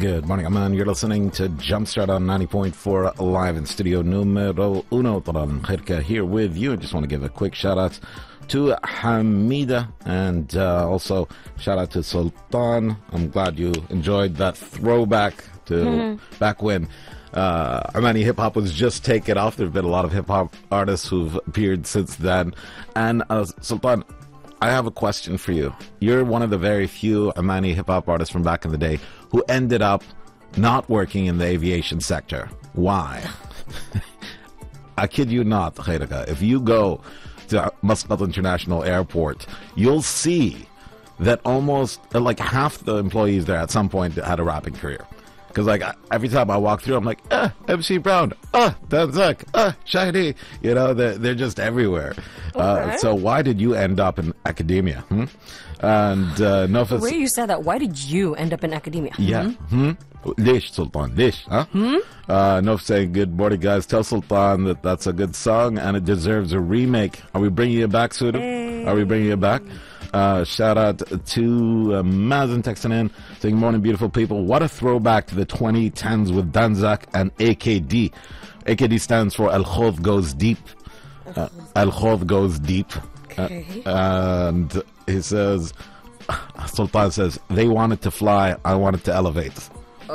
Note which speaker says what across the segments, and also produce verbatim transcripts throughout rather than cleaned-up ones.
Speaker 1: Good morning, Aman. You're listening to Jumpstart on ninety point four live in studio numero uno. Taran Khairka here with you. I just want to give a quick shout out to Hamida and uh, also shout out to Sultan. I'm glad you enjoyed that throwback to mm-hmm. back when uh, Omani hip hop was just taken off. There have been a lot of hip hop artists who've appeared since then. And uh, Sultan, I have a question for you. You're one of the very few Omani hip-hop artists from back in the day who ended up not working in the aviation sector. Why? I kid you not, Khairika. If you go to Muscat International Airport, you'll see that almost like half the employees there at some point had a rapping career. Because like every time I walk through, I'm like, ah, M C Brown, ah, Danzak, ah, Shahidi. You know, they're, they're just everywhere. Okay. Uh, so why did you end up in academia? Hmm? And uh, no,
Speaker 2: the way you said that, why did you end up in academia?
Speaker 1: Yeah. Hmm? Lish, Sultan, Lish, huh? Hmm? Uh, Nof saying, good morning, guys. Tell Sultan that that's a good song and it deserves a remake. Are we bringing it back, Suda? Hey. Are we bringing it back? Uh, shout out to uh, Mazen texting in saying, morning, beautiful people. What a throwback to the twenty tens with Danzak and A K D. A K D stands for Al Khawf Goes Deep. Uh, Al Khawf Goes Deep. Okay. Uh, and he says, Sultan says, they wanted to fly, I wanted to elevate.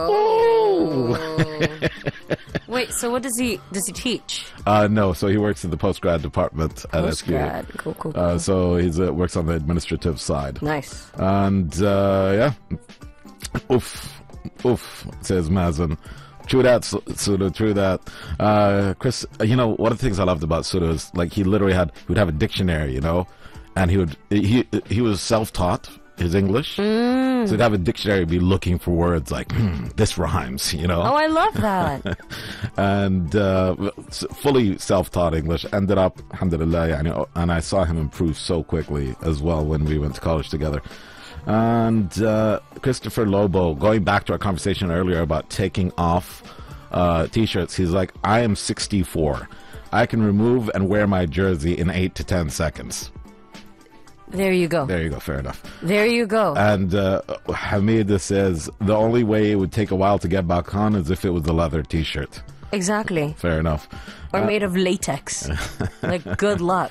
Speaker 2: Oh. Wait, so what does he does he teach?
Speaker 1: Uh, no, so he works in the postgrad department at S Q.
Speaker 2: Postgrad, cool, cool, cool.
Speaker 1: Uh, so he uh, works on the administrative side.
Speaker 2: Nice.
Speaker 1: And uh, yeah, oof, oof, says Mazen. True that, Suda, true that. Uh, Chris, you know, one of the things I loved about Suda is like he literally had, he would have a dictionary, you know, and he would, he he was self-taught, his English. Mm. So he'd have a dictionary, be looking for words like, hmm, this rhymes, you know.
Speaker 2: Oh, I love that.
Speaker 1: And uh, fully self-taught English. Ended up, alhamdulillah, yani, and I saw him improve so quickly as well when we went to college together. And uh, Christopher Lobo, going back to our conversation earlier about taking off uh, t-shirts, he's like, I am sixty-four. I can remove and wear my jersey in eight to ten seconds.
Speaker 2: There you go.
Speaker 1: There you go. Fair enough.
Speaker 2: There you go.
Speaker 1: And uh, Hamida says the only way it would take a while to get back on is if it was a leather t-shirt.
Speaker 2: Exactly.
Speaker 1: Fair enough.
Speaker 2: Or
Speaker 1: uh,
Speaker 2: made of latex. Like, good luck.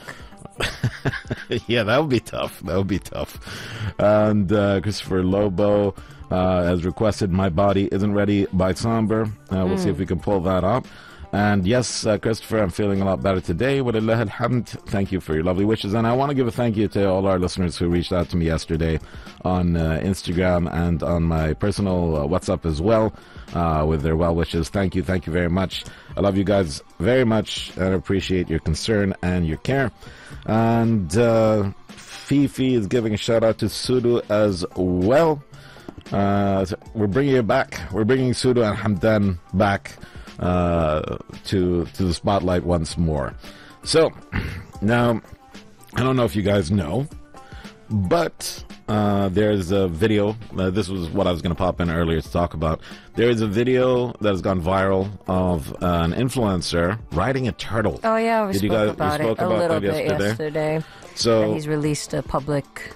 Speaker 1: Yeah, that would be tough. That would be tough. And uh, Christopher Lobo uh, has requested My Body Isn't Ready by Somber. Uh, we'll mm. see if we can pull that up. And yes, uh, Christopher, I'm feeling a lot better today. Walillah alhamd. Thank you for your lovely wishes. And I want to give a thank you to all our listeners who reached out to me yesterday on uh, Instagram and on my personal uh, WhatsApp as well uh, with their well wishes. Thank you. Thank you very much. I love you guys very much and appreciate your concern and your care. And uh, Fifi is giving a shout out to Sudu as well. Uh, we're bringing it back. We're bringing Sudu and Hamdan back uh to to the spotlight once more. So now I don't know if you guys know, but uh there's a video, uh, this was what I was going to pop in earlier to talk about. There is a video that has gone viral of uh, an influencer riding a turtle.
Speaker 2: Oh yeah, we
Speaker 1: Did
Speaker 2: spoke
Speaker 1: you guys,
Speaker 2: about
Speaker 1: we spoke
Speaker 2: it
Speaker 1: about
Speaker 2: a little
Speaker 1: that
Speaker 2: bit
Speaker 1: yesterday.
Speaker 2: yesterday.
Speaker 1: So
Speaker 2: and he's released a public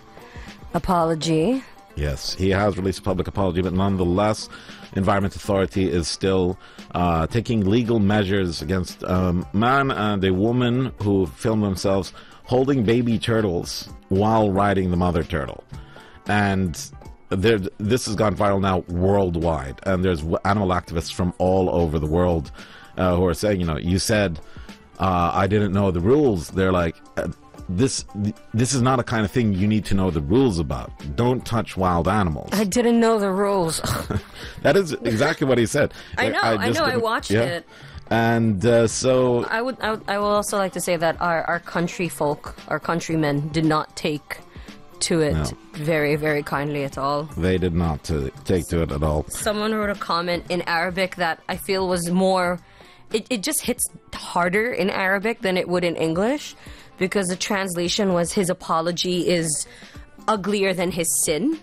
Speaker 2: apology.
Speaker 1: Yes, he has released a public apology, but nonetheless, Environment Authority is still uh, taking legal measures against a um, man and a woman who filmed themselves holding baby turtles while riding the mother turtle. And there, this has gone viral now worldwide. And there's animal activists from all over the world uh, who are saying, you know, you said, uh, I didn't know the rules. They're like... Uh, This this is not a kind of thing you need to know the rules about. Don't touch wild animals.
Speaker 2: I didn't know the rules.
Speaker 1: That is exactly what he said.
Speaker 2: I know, I, I know, I watched yeah. it.
Speaker 1: And uh, so...
Speaker 2: I would, I would, I will also like to say that our, our country folk, our countrymen, did not take to it no. very, very kindly at all.
Speaker 1: They did not uh, take to it at all.
Speaker 2: Someone wrote a comment in Arabic that I feel was more... It, it just hits harder in Arabic than it would in English. Because the translation was, his apology is uglier than his sin.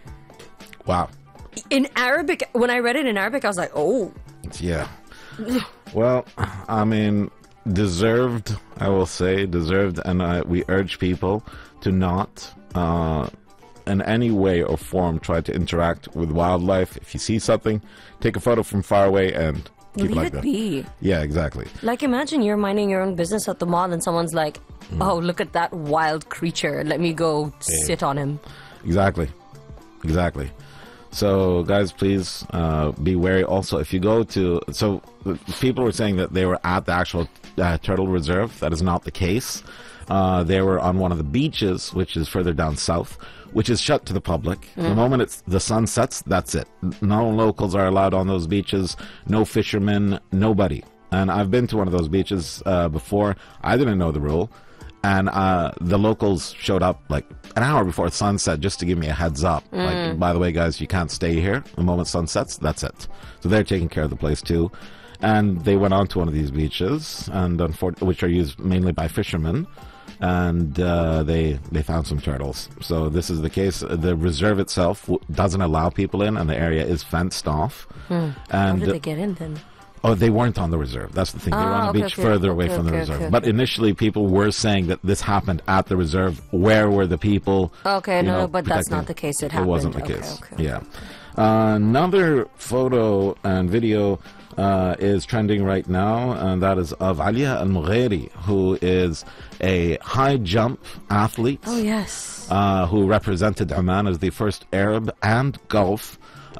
Speaker 1: Wow.
Speaker 2: In Arabic, when I read it in Arabic, I was like, oh.
Speaker 1: Yeah. Well, I mean, deserved, I will say, deserved. And uh, we urge people to not uh, in any way or form try to interact with wildlife, if you see something, take a photo from far away and keep
Speaker 2: Leave
Speaker 1: it like
Speaker 2: it
Speaker 1: that.
Speaker 2: be.
Speaker 1: Yeah, exactly.
Speaker 2: Like, imagine you're minding your own business at the mall and someone's like, oh, look at that wild creature. Let me go sit on him.
Speaker 1: Exactly. Exactly. So, guys, please uh, be wary. Also, if you go to... So, people were saying that they were at the actual uh, turtle reserve. That is not the case. Uh, they were on one of the beaches, which is further down south, which is shut to the public. Mm. The moment it's, the sun sets, that's it. No locals are allowed on those beaches. No fishermen. Nobody. And I've been to one of those beaches uh, before. I didn't know the rule. And uh, the locals showed up like an hour before sunset just to give me a heads up. Mm. Like, by the way, guys, you can't stay here. The moment sun sets, that's it. So they're taking care of the place too. And they went on to one of these beaches, and unfor- which are used mainly by fishermen. And uh, they they found some turtles. So this is the case. The reserve itself w- doesn't allow people in, and the area is fenced off.
Speaker 2: Hmm.
Speaker 1: And
Speaker 2: how did they get in then?
Speaker 1: Oh, they weren't on the reserve. That's the thing. They
Speaker 2: ah,
Speaker 1: were on the
Speaker 2: okay,
Speaker 1: beach
Speaker 2: okay,
Speaker 1: further
Speaker 2: okay,
Speaker 1: away
Speaker 2: okay,
Speaker 1: from the
Speaker 2: okay,
Speaker 1: reserve.
Speaker 2: okay.
Speaker 1: But initially, people were saying that this happened at the reserve. Where were the people?
Speaker 2: Okay,
Speaker 1: you
Speaker 2: no,
Speaker 1: know,
Speaker 2: no, but that's
Speaker 1: protecting?
Speaker 2: not the case. It
Speaker 1: It
Speaker 2: happened.
Speaker 1: wasn't the
Speaker 2: okay,
Speaker 1: case.
Speaker 2: Okay.
Speaker 1: Yeah. Uh, another photo and video uh, is trending right now, and that is of Alia Al Mugheri, who is a high jump athlete.
Speaker 2: Oh, yes.
Speaker 1: Uh, who represented Oman as the first Arab and Gulf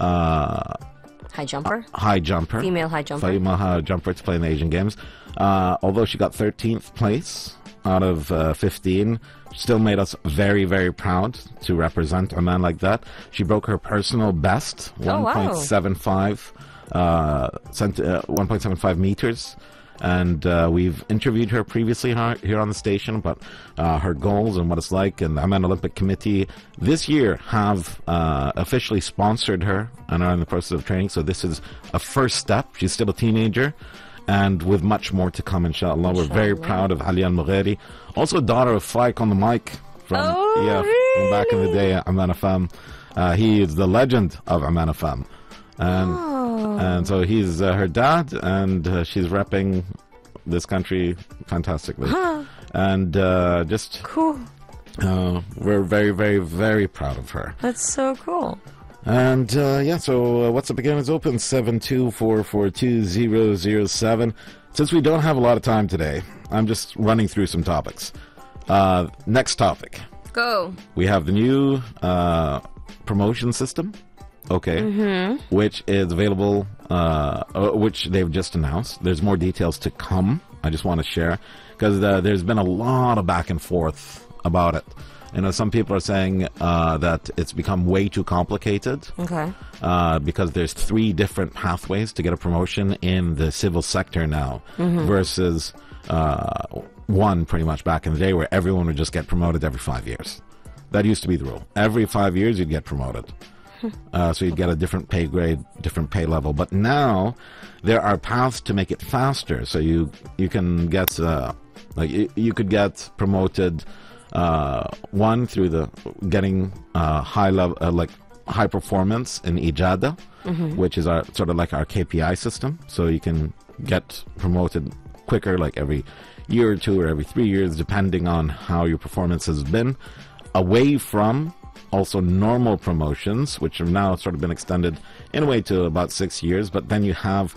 Speaker 1: uh,
Speaker 2: high jumper.
Speaker 1: High jumper.
Speaker 2: Female high jumper.
Speaker 1: Female high jumper to play in the Asian Games. Uh, although she got thirteenth place out of uh, fifteen, still made us very, very proud to represent Oman like that. She broke her personal best,
Speaker 2: oh,
Speaker 1: one point seven five,
Speaker 2: wow.
Speaker 1: uh, cent- uh, one point seven five meters. And uh, we've interviewed her previously here on the station about uh, her goals and what it's like. And the Oman Olympic Committee this year have uh, officially sponsored her and are in the process of training. So this is a first step. She's still a teenager, and with much more to come, inshallah. Inshallah. We're very proud of Alia Al Mugheri. Also, daughter of Faik on the mic from,
Speaker 2: oh,
Speaker 1: yeah,
Speaker 2: really?
Speaker 1: from back in the day at Oman F M. Uh, he is the legend of Oman F M. And,
Speaker 2: oh.
Speaker 1: and so he's uh, her dad, and uh, she's repping this country fantastically.
Speaker 2: Huh.
Speaker 1: And uh, just...
Speaker 2: Cool.
Speaker 1: Uh, we're very, very, very proud of her.
Speaker 2: That's so cool.
Speaker 1: And uh, yeah, so uh, WhatsApp again is open, seven two four four two zero zero seven. Since we don't have a lot of time today, I'm just running through some topics. Uh, next topic.
Speaker 2: Go.
Speaker 1: We have the new uh, promotion system. Okay,
Speaker 2: mm-hmm.
Speaker 1: which is available, uh, uh, which they've just announced. There's more details to come. I just want to share because uh, there's been a lot of back and forth about it. You know, some people are saying uh, that it's become way too complicated.
Speaker 2: Okay.
Speaker 1: Uh, because there's three different pathways to get a promotion in the civil sector now, mm-hmm. versus uh, one pretty much back in the day where everyone would just get promoted every five years. That used to be the rule. Every five years you'd get promoted. Uh, so you'd get a different pay grade, different pay level. But now there are paths to make it faster. So you you can get uh, like you, you could get promoted uh, one through the getting uh, high level uh, like high performance in Ijada, mm-hmm. which is our sort of like our K P I system. So you can get promoted quicker, like every year or two or every three years, depending on how your performance has been. Away from also normal promotions, which have now sort of been extended in a way to about six years. But then you have,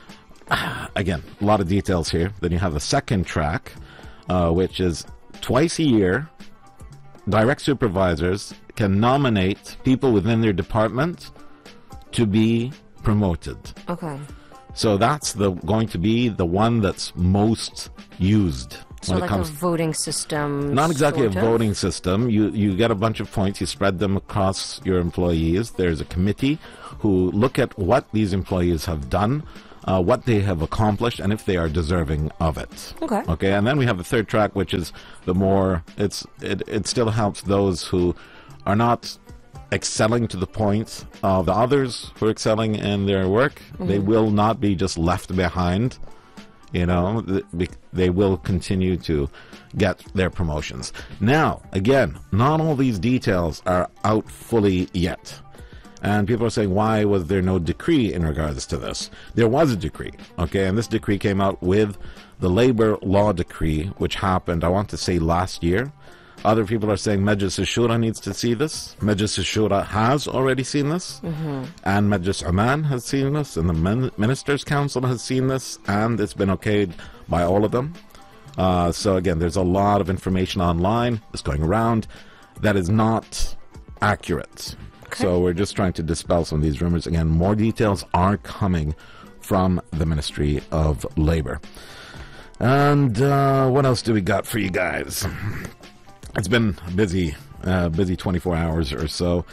Speaker 1: uh, again, a lot of details here. Then you have the second track, uh, which is twice a year, direct supervisors can nominate people within their department to be promoted.
Speaker 2: Okay.
Speaker 1: So that's the going to be the one that's most used.
Speaker 2: So
Speaker 1: when
Speaker 2: like
Speaker 1: it comes
Speaker 2: a voting system?
Speaker 1: Not exactly a
Speaker 2: sort of?
Speaker 1: voting system. You you get a bunch of points. You spread them across your employees. There's a committee who look at what these employees have done, uh, what they have accomplished, and if they are deserving of it.
Speaker 2: Okay.
Speaker 1: Okay. And then we have the third track, which is the more. It's it it still helps those who are not excelling to the point of the others who are excelling in their work. Mm-hmm. They will not be just left behind. You know, they will continue to get their promotions. Now, again, not all these details are out fully yet. And people are saying, why was there no decree in regards to this? There was a decree, okay? And this decree came out with the labor law decree, which happened, I want to say, last year. Other people are saying Majlis al-Shura needs to see this. Majlis al-Shura has already seen this. Mm-hmm. And Majlis Oman has seen this. And the Min- Ministers' Council has seen this. And it's been okayed by all of them. Uh, so again, there's a lot of information online that's going around that is not accurate. Okay. So we're just trying to dispel some of these rumors. Again, more details are coming from the Ministry of Labor. And uh, what else do we got for you guys? It's been busy, uh, busy twenty-four hours or so.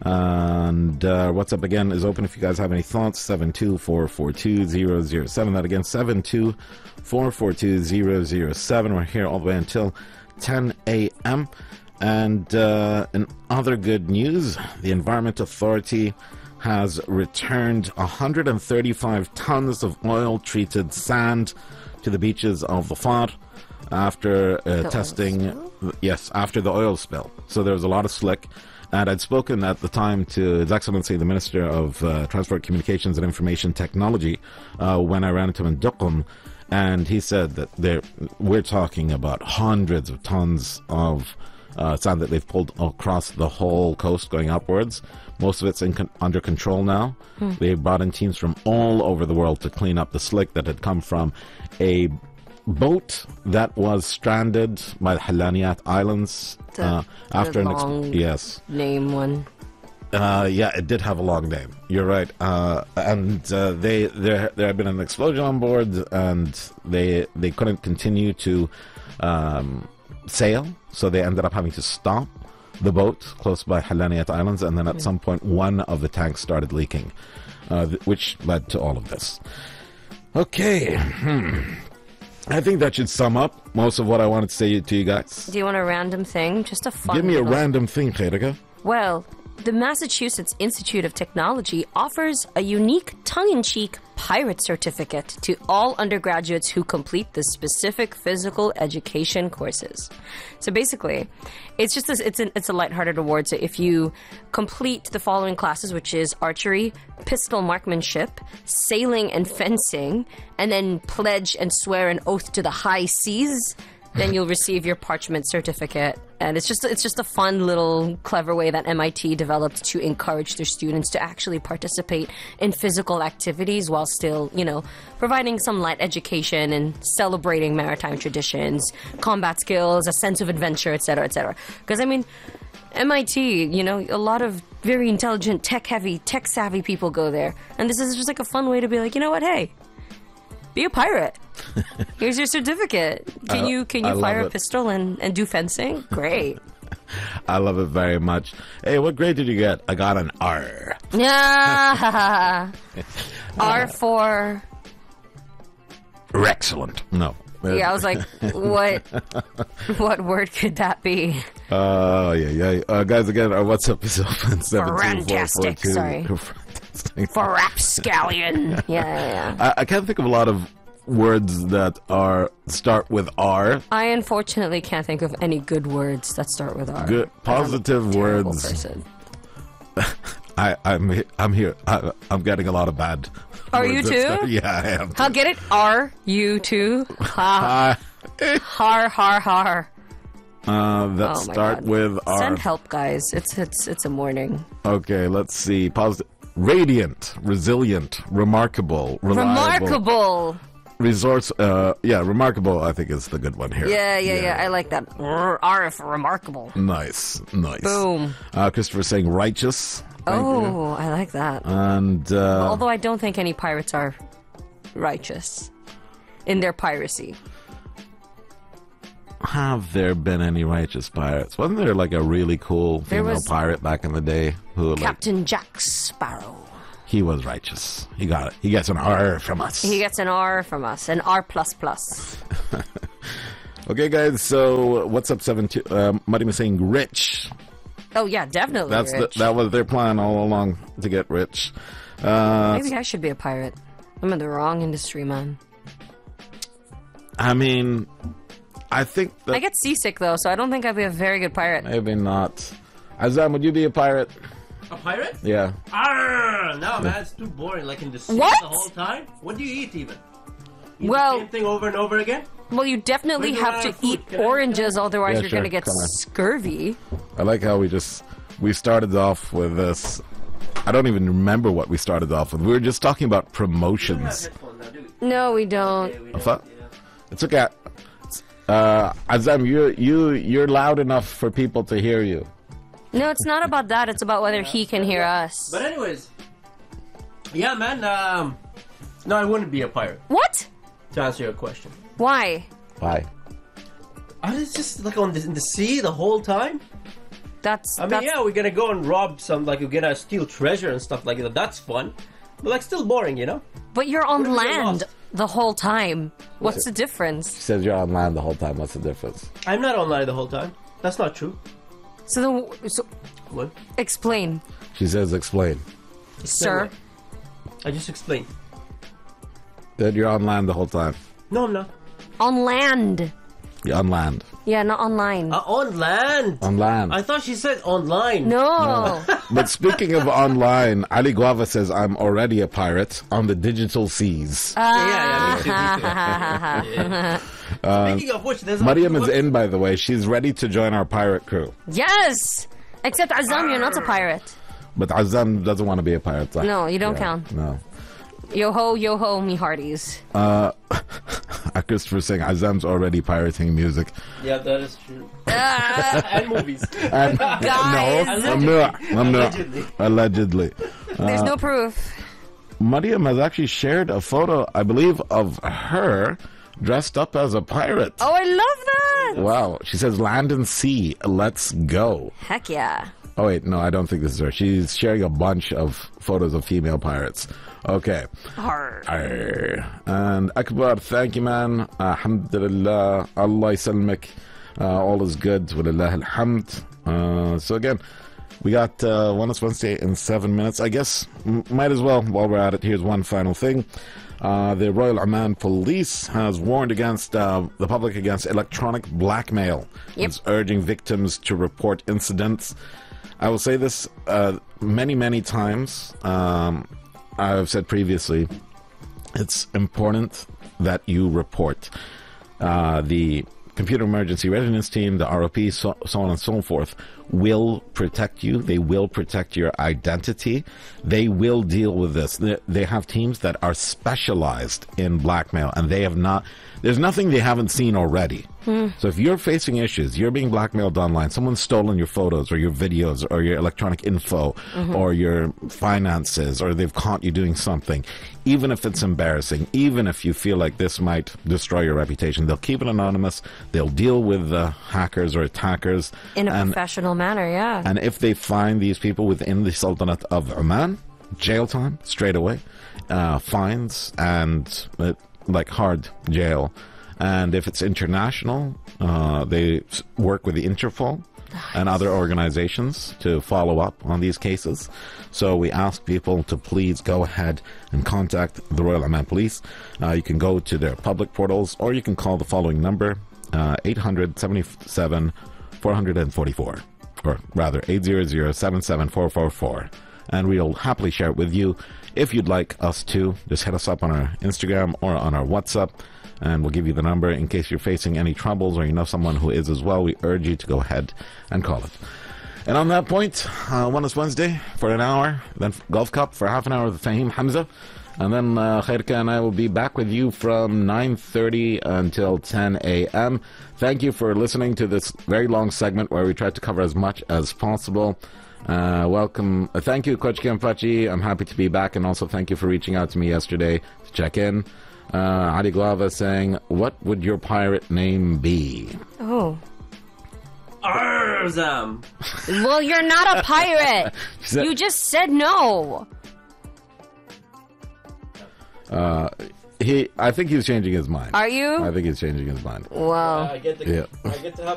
Speaker 1: And uh, What's Up again is open if you guys have any thoughts. seven two four four two zero zero seven. That again, seven two four four two zero zero seven. We're here all the way until ten a.m. And uh, in other good news, the Environment Authority has returned one hundred thirty-five tons of oil-treated sand to the beaches of the Far after uh, testing, yes, after the oil spill. So there was a lot of slick. And I'd spoken at the time to His Excellency, the Minister of uh, Transport, Communications and Information Technology, uh, when I ran into him in Duqm, and he said that there, we're talking about hundreds of tons of uh, sand that they've pulled across the whole coast going upwards. Most of it's in con- under control now. Hmm. They brought in teams from all over the world to clean up the slick that had come from a boat that was stranded by the Halaniyat Islands
Speaker 2: the,
Speaker 1: uh, after
Speaker 2: the
Speaker 1: an
Speaker 2: long
Speaker 1: ex- yes
Speaker 2: name one.
Speaker 1: Uh, yeah, it did have a long name. You're right. Uh, and uh, they there there had been an explosion on board, and they they couldn't continue to um, sail, so they ended up having to stop the boat close by Halaniyat Islands, and then at mm. some point one of the tanks started leaking, uh, th- which led to all of this. Okay. Hmm. I think that should sum up most of what I wanted to say to you guys.
Speaker 2: Do you want a random thing? Just a fun
Speaker 1: Give me a
Speaker 2: little...
Speaker 1: random thing, Khairika.
Speaker 2: Well, the Massachusetts Institute of Technology offers a unique tongue-in-cheek pirate certificate to all undergraduates who complete the specific physical education courses. So basically, it's just this, it's an it's a lighthearted award. So if you complete the following classes, which is archery, pistol marksmanship, sailing and fencing, and then pledge and swear an oath to the high seas, then you'll receive your parchment certificate. And it's just it's just a fun little clever way that M I T developed to encourage their students to actually participate in physical activities while still, you know, providing some light education and celebrating maritime traditions, combat skills, a sense of adventure, et cetera, et cetera. Because, I mean, M I T, you know, a lot of very intelligent, tech-heavy, tech-savvy people go there. And this is just like a fun way to be like, you know what, hey, be a pirate. Here's your certificate. Can I, you can you I fire a pistol and, and do fencing? Great.
Speaker 1: I love it very much. Hey, what grade did you get? I got an R.
Speaker 2: Yeah. R for...
Speaker 1: Excellent. No.
Speaker 2: Yeah, I was like, what what word could that be?
Speaker 1: Oh, uh, yeah, yeah. Uh, guys, again, our WhatsApp is open.
Speaker 2: Fantastic, sorry. For rapscallion. Yeah, yeah, yeah.
Speaker 1: I, I can't think of a lot of words that are start with R.
Speaker 2: I unfortunately can't think of any good words that start with R.
Speaker 1: Good, positive words.
Speaker 2: Person.
Speaker 1: I, I'm I'm here. I, I'm getting a lot of bad.
Speaker 2: Are you too?
Speaker 1: Start, yeah, I am. Too.
Speaker 2: I'll get it. Are you too? Ha. Har har har.
Speaker 1: Uh, that oh start God. with R.
Speaker 2: Send help, guys. It's it's it's a morning.
Speaker 1: Okay, let's see. Positive. Radiant, resilient, remarkable, reliable.
Speaker 2: Remarkable.
Speaker 1: Resource, uh, yeah, remarkable, I think is the good one here.
Speaker 2: Yeah, yeah, yeah, yeah I like that. R for remarkable.
Speaker 1: Nice, nice.
Speaker 2: Boom.
Speaker 1: Uh, Christopher saying righteous.
Speaker 2: Oh, you. I like that.
Speaker 1: And, uh,
Speaker 2: although I don't think any pirates are righteous in their piracy.
Speaker 1: Have there been any righteous pirates? Wasn't there like a really cool female pirate back in the day who
Speaker 2: Captain
Speaker 1: like,
Speaker 2: Jack Sparrow?
Speaker 1: He was righteous. He got it. He gets an R from us.
Speaker 2: He gets an R from us. An R plus plus.
Speaker 1: Okay, guys. So what's up? Seven two. Um, Muddy was saying rich.
Speaker 2: Oh yeah, definitely.
Speaker 1: That's
Speaker 2: rich.
Speaker 1: The, that was their plan all along to get rich. Uh,
Speaker 2: Maybe I should be a pirate. I'm in the wrong industry, man.
Speaker 1: I mean. I think that
Speaker 2: I get seasick though, so I don't think I'd be a very good pirate.
Speaker 1: Maybe not. Azam, would you be a pirate?
Speaker 3: A pirate?
Speaker 1: Yeah.
Speaker 3: Arr, no, man, it's too boring. Like in the sea
Speaker 2: what?
Speaker 3: the whole time. What do you eat even? You eat
Speaker 2: well,
Speaker 3: the same thing over and over again?
Speaker 2: Well, you definitely
Speaker 3: We're
Speaker 2: have
Speaker 3: out
Speaker 2: to
Speaker 3: of food.
Speaker 2: eat
Speaker 3: Can I-
Speaker 2: oranges, otherwise
Speaker 1: Yeah,
Speaker 2: you're
Speaker 1: sure.
Speaker 2: gonna get
Speaker 1: Come on.
Speaker 2: scurvy.
Speaker 1: I like how we just we started off with this. I don't even remember what we started off with. We were just talking about promotions.
Speaker 2: No, we don't.
Speaker 1: I thought- It's okay. Uh, Azam, you you you're loud enough for people to hear you.
Speaker 2: No, it's not about that. It's about whether he can hear us.
Speaker 3: But anyways, yeah, man. Um, no, I wouldn't be a pirate.
Speaker 2: What?
Speaker 3: To answer your question,
Speaker 2: Why?
Speaker 1: Why?
Speaker 3: I was just like on the, in the sea the whole time.
Speaker 2: That's.
Speaker 3: I mean,
Speaker 2: that's
Speaker 3: yeah, we're gonna go and rob some, like we're gonna steal treasure and stuff like that. That's fun, but like still boring, you know.
Speaker 2: But you're on
Speaker 3: What if we get
Speaker 2: land
Speaker 3: lost?
Speaker 2: the whole time. What's the difference?
Speaker 1: She says you're on land the whole time. What's the difference?
Speaker 3: I'm not online the whole time. That's not true.
Speaker 2: So, the, so
Speaker 3: What?
Speaker 2: explain,
Speaker 1: She says explain
Speaker 2: sir.
Speaker 3: what? I just explained.
Speaker 1: that you're on land the whole time.
Speaker 3: No, I'm not.
Speaker 2: On land.
Speaker 1: You're on land.
Speaker 2: Yeah, not online.
Speaker 3: Uh, on land.
Speaker 1: On land.
Speaker 3: I thought she said online.
Speaker 2: no.
Speaker 1: But speaking of online, Ali Guava says I'm already a pirate on the digital seas.
Speaker 3: Yeah, yeah, me too, me too. Yeah. Speaking of which, there's a-
Speaker 1: Mariam is in, by the way. She's ready to join our pirate crew.
Speaker 2: Yes. Except Azam, you're not a pirate.
Speaker 1: But Azam doesn't want to be a pirate.
Speaker 2: No, you don't count.
Speaker 1: No.
Speaker 2: Yo ho, yo ho, me hearties.
Speaker 1: Uh, Christopher saying Azam's already pirating music.
Speaker 3: Yeah, that is true. And movies.
Speaker 1: And,
Speaker 2: Guys.
Speaker 1: no, I'm not. I'm not.
Speaker 3: Allegedly.
Speaker 1: Allegedly.
Speaker 2: There's no proof.
Speaker 1: Mariam has actually shared a photo, I believe, of her dressed up as a pirate.
Speaker 2: Oh, I love that.
Speaker 1: Wow. She says, land and sea, let's go.
Speaker 2: Heck yeah.
Speaker 1: Oh, wait, no, I don't think this is her. She's sharing a bunch of photos of female pirates. Okay.
Speaker 2: Arr.
Speaker 1: Arr. And Akbar, thank you, man. Alhamdulillah. Allah ysalmek. Uh, all is good. Walillah alhamd. Uh, so again, we got uh, Wellness Wednesday in seven minutes. I guess m- might as well, while we're at it, here's one final thing. Uh, the Royal Oman Police has warned against uh, the public against electronic blackmail.
Speaker 2: Yep.
Speaker 1: It's urging victims to report incidents. I will say this uh, many, many times. Um, I've said previously, it's important that you report. Uh, the Computer Emergency Readiness Team, the R O P, so, so on and so forth, will protect you. They will protect your identity. They will deal with this. They, they have teams that are specialized in blackmail, and they have not. There's nothing they haven't seen already. So if you're facing issues, you're being blackmailed online, someone's stolen your photos or your videos or your electronic info or your finances, or they've caught you doing something, even if it's embarrassing, even if you feel like this might destroy your reputation, they'll keep it anonymous. They'll deal with the hackers or attackers.
Speaker 2: In a
Speaker 1: and,
Speaker 2: professional manner, yeah.
Speaker 1: and if they find these people within the Sultanate of Oman, jail time straight away, uh, fines, and uh, like hard jail. And if it's international, uh, they s- work with the Interpol and other organizations to follow up on these cases. So we ask people to please go ahead and contact the Royal Oman Police. Uh, you can go to their public portals, or you can call the following number, uh, eight hundred seventy-seven four forty-four, or rather eight hundred seventy-seven four four four. And we'll happily share it with you. If you'd like us to, just hit us up on our Instagram or on our WhatsApp, and we'll give you the number in case you're facing any troubles or you know someone who is as well. We urge you to go ahead and call it. And on that point, uh, Wellness Wednesday for an hour, then Golf Cup for half an hour with Fahim Hamza, and then uh, Khairka and I will be back with you from nine thirty until ten a.m. Thank you for listening to this very long segment where we tried to cover as much as possible. Uh, welcome. Uh, thank you, Coach Kimpachi. I'm happy to be back, and also thank you for reaching out to me yesterday to check in. Uh, Ali Guava saying, what would your pirate name be?
Speaker 2: Oh.
Speaker 3: Arzam.
Speaker 2: Well, you're not a pirate.
Speaker 1: She said-
Speaker 2: You just said no.
Speaker 1: Uh, he, I think he's changing his mind.
Speaker 2: Are you?
Speaker 1: I think he's changing his mind.
Speaker 2: Well.
Speaker 3: I get the,
Speaker 1: Yeah.
Speaker 3: I get to have